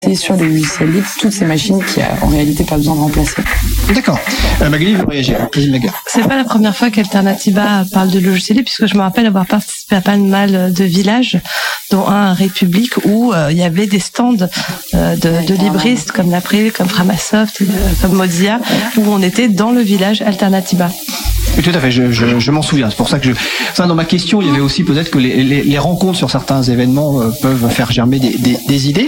sur les logiciels libres toutes ces machines qui a en réalité pas besoin de remplacer. D'accord. Magali veut réagir. Vas-y, Magali. C'est pas la première fois qu'Alternativa parle de logiciels libres, puisque je me rappelle avoir participé à pas mal de villages, dont un à République, où il y avait des stands de libristes comme l'April, comme Framasoft, comme Mozilla, où on était dans le village Alternativa. Oui, tout à fait, je m'en souviens. C'est pour ça que dans ma question, il y avait aussi peut-être que les rencontres sur certains événements peuvent faire germer des idées.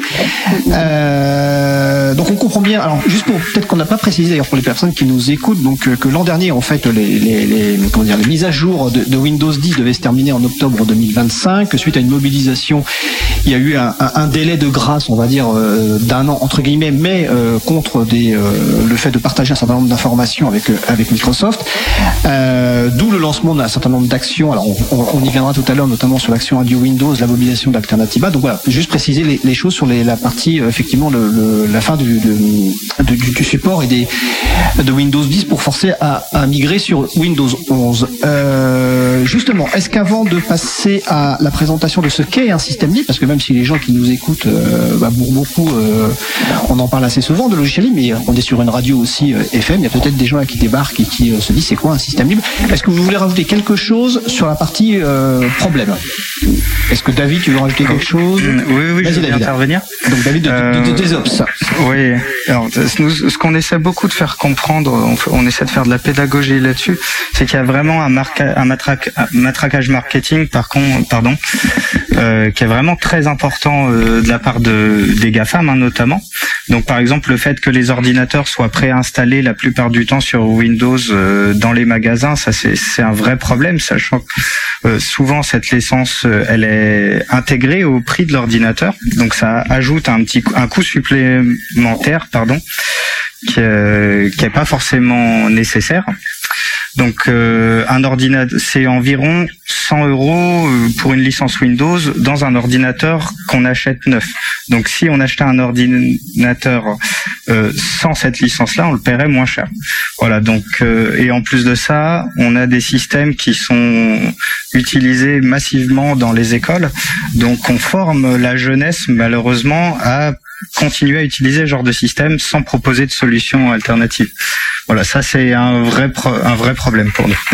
Donc on comprend bien. Alors juste pour peut-être qu'on n'a pas précisé d'ailleurs pour les personnes qui nous écoutent, donc que l'an dernier en fait les mises à jour de Windows 10 devaient se terminer en octobre 2025. Que suite à une mobilisation, il y a eu un délai de grâce, on va dire d'un an entre guillemets, mais contre le fait de partager un certain nombre d'informations avec Microsoft. D'où le lancement d'un certain nombre d'actions. Alors on y viendra tout à l'heure, notamment sur l'action Radio Windows, la mobilisation d'Alternativa. Donc voilà, juste préciser les choses sur la partie effectivement la fin du support et de Windows 10 pour forcer à migrer sur Windows 11. Justement, est-ce qu'avant de passer à la présentation de ce qu'est un système libre, parce que même si les gens qui nous écoutent, pour beaucoup, on en parle assez souvent de logiciels libres, mais on est sur une radio aussi FM, il y a peut-être des gens là qui débarquent et qui se disent c'est quoi un système libre. Est-ce que vous voulez rajouter quelque chose sur la partie problème? Est-ce que David, tu veux rajouter quelque chose? Oui, je vais intervenir. Donc David de DesOps. Oui, alors nous, ce qu'on essaie beaucoup de faire comprendre, on essaie de faire de la pédagogie là-dessus, c'est qu'il y a vraiment un matraquage marketing, qui est vraiment très important de la part des GAFAM notamment. Donc par exemple le fait que les ordinateurs soient préinstallés la plupart du temps sur Windows dans les magasins, ça c'est un vrai problème, sachant que souvent cette licence elle est intégrée au prix de l'ordinateur, donc ça ajoute un coût supplémentaire qui est pas forcément nécessaire. Donc un ordinateur, c'est environ 100 € pour une licence Windows dans un ordinateur qu'on achète neuf. Donc si on achetait un ordinateur sans cette licence-là, on le paierait moins cher. Voilà. Donc et en plus de ça, on a des systèmes qui sont utilisés massivement dans les écoles. Donc on forme la jeunesse malheureusement à continuer à utiliser ce genre de système sans proposer de solutions alternatives. Voilà, ça c'est un vrai problème pour nous.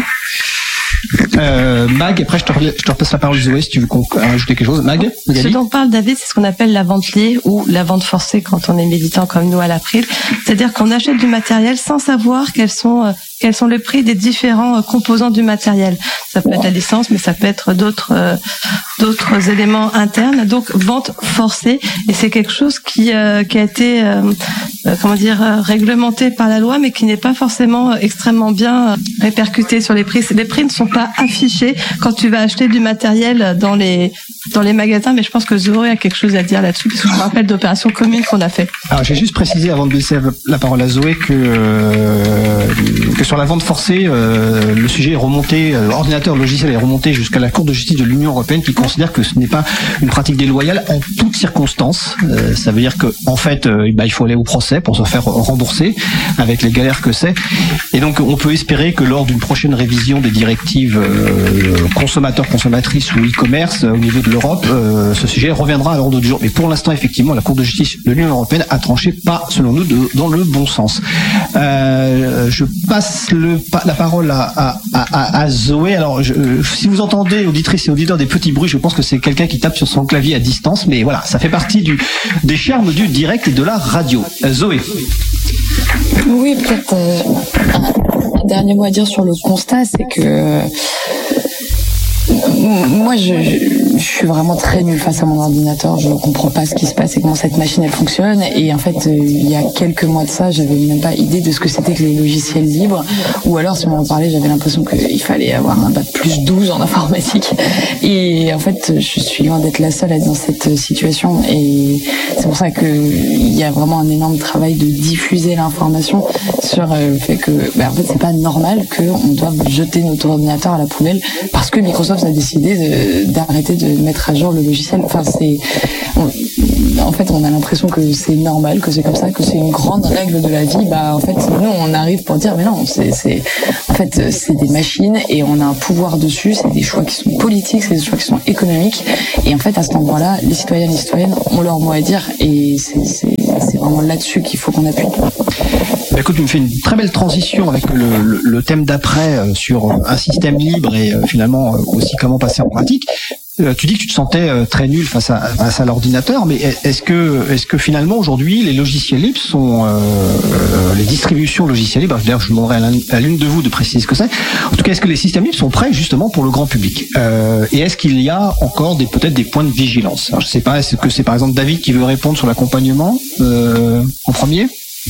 Mag, après je te repasse la parole Zoé si tu veux ajouter quelque chose. Mag, ce dont parle David, c'est ce qu'on appelle la vente liée ou la vente forcée quand on est militant comme nous à l'April. C'est-à-dire qu'on achète du matériel sans savoir quels sont les prix des différents composants du matériel. Ça peut être la licence, mais ça peut être d'autres éléments internes. Donc vente forcée, et c'est quelque chose qui a été réglementé par la loi, mais qui n'est pas forcément extrêmement bien répercuté sur les prix. Les prix ne sont pas affichés quand tu vas acheter du matériel dans les magasins, mais je pense que Zoé a quelque chose à dire là-dessus, parce que je me rappelle d'opérations communes qu'on a fait. Alors j'ai juste précisé avant de laisser la parole à Zoé que sur la vente forcée, le sujet est remonté, ordinateur logiciel est remonté jusqu'à la Cour de justice de l'Union européenne qui considère que ce n'est pas une pratique déloyale en toutes circonstances. Ça veut dire que en fait, il faut aller au procès pour se faire rembourser avec les galères que c'est. Et donc on peut espérer que lors d'une prochaine révision des directives consommateurs-consommatrices ou e-commerce au niveau de l'Europe, ce sujet reviendra à l'ordre du jour. Mais pour l'instant, effectivement, la Cour de justice de l'Union européenne a tranché pas, selon nous, dans le bon sens. Je passe la parole à Zoé. Alors, si vous entendez, auditrices et auditeurs, des petits bruits, je pense que c'est quelqu'un qui tape sur son clavier à distance, mais voilà, ça fait partie des charmes du direct et de la radio. Zoé. Oui, peut-être un dernier mot à dire sur le constat, c'est que moi, je suis vraiment très nulle face à mon ordinateur. Je comprends pas ce qui se passe et comment cette machine elle fonctionne. Et en fait, il y a quelques mois de ça, j'avais même pas idée de ce que c'était que les logiciels libres. Ou alors, si on en parlait, j'avais l'impression qu'il fallait avoir un bac plus 12 en informatique. Et en fait, je suis loin d'être la seule à être dans cette situation. Et c'est pour ça que il y a vraiment un énorme travail de diffuser l'information sur le fait que, en fait, c'est pas normal qu'on doive jeter notre ordinateur à la poubelle parce que Microsoft a décidé d'arrêter de mettre à jour le logiciel. Enfin, en fait, on a l'impression que c'est normal, que c'est comme ça, que c'est une grande règle de la vie. En fait, nous, on arrive pour dire, mais non, en fait, c'est des machines et on a un pouvoir dessus. C'est des choix qui sont politiques, c'est des choix qui sont économiques. Et en fait, à cet endroit-là, les citoyens et les citoyennes ont leur mot à dire. Et c'est vraiment là-dessus qu'il faut qu'on appuie. Écoute, tu me fais une très belle transition avec le thème d'après sur un système libre et finalement aussi comment passer en pratique. Tu dis que tu te sentais très nul face à l'ordinateur, mais est-ce que finalement aujourd'hui les logiciels libres sont les distributions logiciels libres, d'ailleurs je demanderai à l'une de vous de préciser ce que c'est. En tout cas, est-ce que les systèmes libres sont prêts justement pour le grand public et est-ce qu'il y a encore peut-être des points de vigilance? Alors, je sais pas, est-ce que c'est par exemple David qui veut répondre sur l'accompagnement en premier?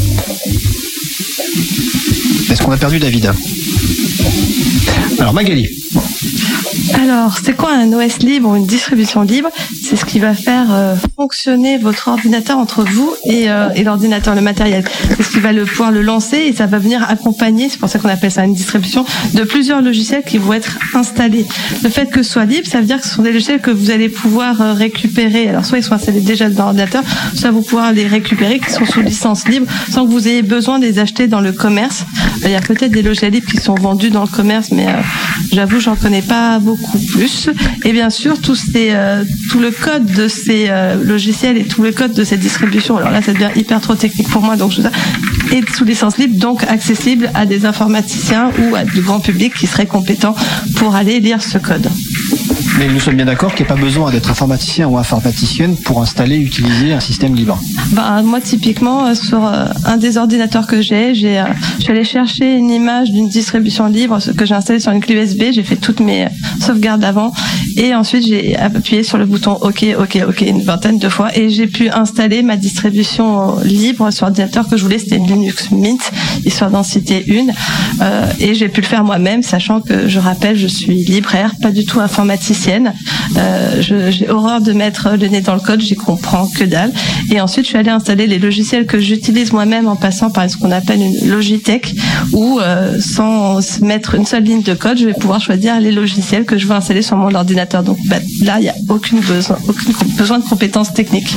Est-ce qu'on a perdu David? Alors Magali. Alors, c'est quoi un OS libre ou une distribution libre? C'est ce qui va faire fonctionner votre ordinateur entre vous et l'ordinateur, le matériel. C'est ce qui va pouvoir le lancer et ça va venir accompagner, c'est pour ça qu'on appelle ça une distribution, de plusieurs logiciels qui vont être installés. Le fait que ce soit libre, ça veut dire que ce sont des logiciels que vous allez pouvoir récupérer. Alors, soit ils sont installés déjà dans l'ordinateur, soit vous pourrez les récupérer, qui sont sous licence libre, sans que vous ayez besoin de les acheter dans le commerce. Il y a peut-être des logiciels libres qui sont vendus dans le commerce, mais j'avoue, j'en connais pas beaucoup plus. Et bien sûr, tout le code de ces logiciels et tout le code de cette distribution, alors là, ça devient hyper trop technique pour moi, donc est sous licence libre, donc accessible à des informaticiens ou à du grand public qui seraient compétents pour aller lire ce code. Mais nous sommes bien d'accord qu'il n'y a pas besoin d'être informaticien ou informaticienne pour installer et utiliser un système libre. Moi, typiquement, sur un des ordinateurs que je suis allée chercher une image d'une distribution libre que j'ai installée sur une clé USB, j'ai fait toutes mes sauvegardes avant, et ensuite j'ai appuyé sur le bouton OK une vingtaine de fois, et j'ai pu installer ma distribution libre sur l'ordinateur que je voulais, c'était une Linux Mint, histoire d'en citer une, et j'ai pu le faire moi-même, sachant que, je rappelle, je suis libraire, pas du tout informaticienne. J'ai horreur de mettre le nez dans le code, j'y comprends que dalle. Et ensuite, je suis allée installer les logiciels que j'utilise moi-même en passant par ce qu'on appelle une Logitech, où sans mettre une seule ligne de code, je vais pouvoir choisir les logiciels que je veux installer sur mon ordinateur. Donc là, il n'y a aucun besoin de compétences techniques.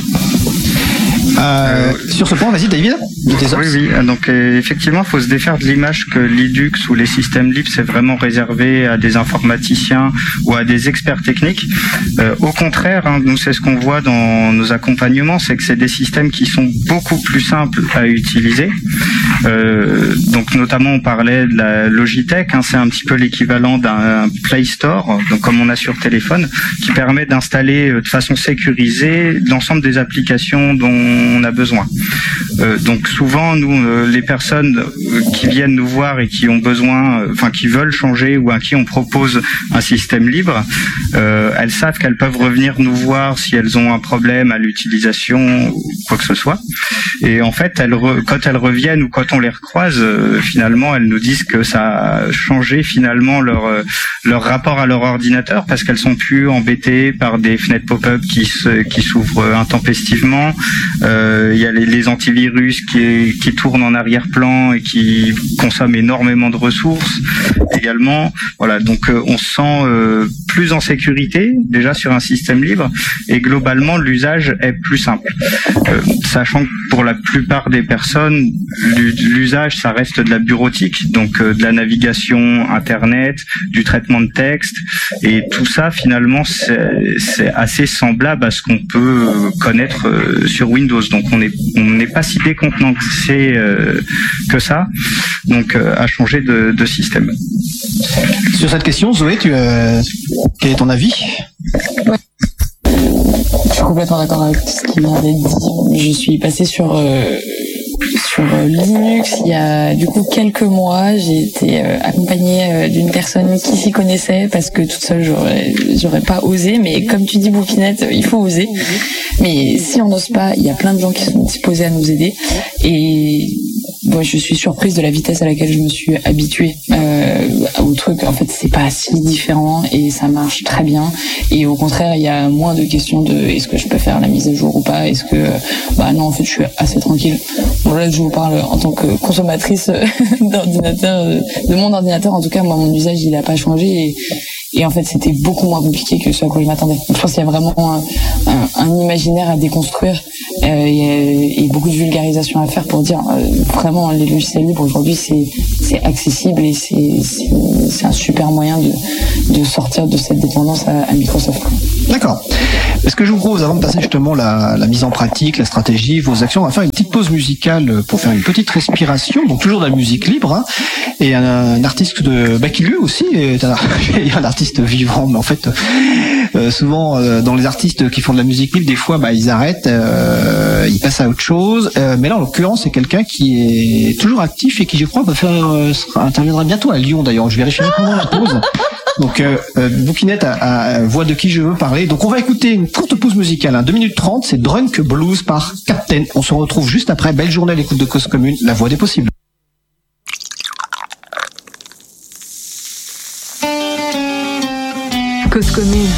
Sur ce point, vas-y David. Oui. Donc effectivement, il faut se défaire de l'image que Linux ou les systèmes libres, c'est vraiment réservé à des informaticiens ou à des experts techniques. Au contraire, nous c'est ce qu'on voit dans nos accompagnements, c'est que c'est des systèmes qui sont beaucoup plus simples à utiliser. Donc notamment, on parlait de la Logitech, c'est un petit peu l'équivalent d'un Play Store, donc comme on a sur téléphone, qui permet d'installer de façon sécurisée l'ensemble des applications dont on a besoin. Donc souvent, nous, les personnes qui viennent nous voir et qui ont besoin, qui veulent changer ou à qui on propose un système libre, elles savent qu'elles peuvent revenir nous voir si elles ont un problème à l'utilisation ou quoi que ce soit. Et en fait, quand elles reviennent ou quand on les recroise, finalement, elles nous disent que ça a changé finalement leur rapport à leur ordinateur, parce qu'elles sont plus embêtées par des fenêtres pop-up qui s'ouvrent intempestivement. Il y a les antivirus qui tournent en arrière-plan et qui consomment énormément de ressources également. Voilà, donc on se sent plus en sécurité déjà sur un système libre, et globalement l'usage est plus simple. Sachant que pour la plupart des personnes, l'usage ça reste de la bureautique, donc de la navigation internet, du traitement de texte, et tout ça finalement c'est assez semblable à ce qu'on peut connaître sur Windows. Donc on n'est pas si décontenancé que ça, donc à changer de système. Sur cette question, Zoé, quel est ton avis? Ouais. Je suis complètement d'accord avec ce qui vient d'être dit. Je suis passée sur Linux il y a du coup quelques mois. J'ai été accompagnée d'une personne qui s'y connaissait, parce que toute seule j'aurais pas osé, mais comme tu dis Boupinette, il faut oser. Mais si on n'ose pas, il y a plein de gens qui sont disposés à nous aider, et moi je suis surprise de la vitesse à laquelle je me suis habituée au truc. En fait, c'est pas si différent et ça marche très bien, et au contraire, il y a moins de questions de est-ce que je peux faire la mise à jour ou pas, est-ce que non, en fait je suis assez tranquille. Bon, là je vous parle en tant que consommatrice d'ordinateur, de mon ordinateur. En tout cas, moi mon usage il a pas changé, et en fait c'était beaucoup moins compliqué que ce à quoi je m'attendais. Je pense qu'il y a vraiment un imaginaire à déconstruire et beaucoup de vulgarisation à faire pour dire vraiment les logiciels libres aujourd'hui c'est accessible et c'est un super moyen de sortir de cette dépendance à Microsoft. D'accord. Ce que je vous propose, avant de passer justement la mise en pratique, la stratégie, vos actions, on va faire une petite pause musicale pour faire une petite respiration, donc toujours de la musique libre, hein, et un artiste qui lui aussi est un artiste vivant, mais en fait souvent dans les artistes qui font de la musique libre, des fois ils arrêtent, ils passent à autre chose, mais là en l'occurrence c'est quelqu'un qui est toujours actif et qui je crois interviendra bientôt à Lyon d'ailleurs, je vérifierai pendant la pause. Donc Bouquinette voit de qui je veux parler. Donc on va écouter une courte pause musicale, 2 minutes 30, c'est Drunk Blues par Captain. On se retrouve juste après. Belle journée à l'écoute de Cause Commune, la voix des possibles. Cause Commune.